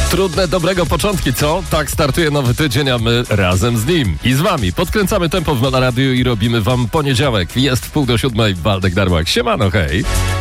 Trudne, dobrego początki, co? Tak startuje nowy tydzień, a my razem z nim. I z wami podkręcamy tempo w Meloradiu i robimy wam poniedziałek. Jest 6:30, Waldek Darłak. Siemano, hej.